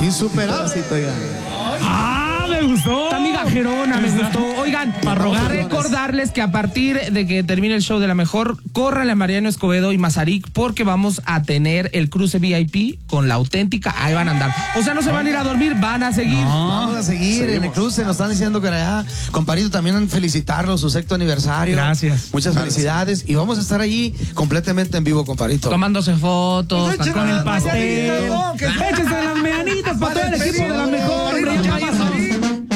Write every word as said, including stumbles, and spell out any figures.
Insuperable. ¡Ah, me gustó! Está migajerona, me gustó. Oigan, para rogar, recordarles que a partir de que termine el show de La Mejor, córranle a Mariano Escobedo y Mazarik porque vamos a tener el cruce V I P con La Auténtica. Ahí van a andar. O sea, no se van a ir a dormir, van a seguir. No. Vamos a seguir Seguimos. En el cruce. Nos están diciendo que allá, comparito, también felicitarlos, su sexto aniversario. Gracias. Muchas Gracias. felicidades. Y vamos a estar allí completamente en vivo, comparito. Tomándose fotos. Con el pastel. Échense las meanitas para todo el equipo de La Mejor.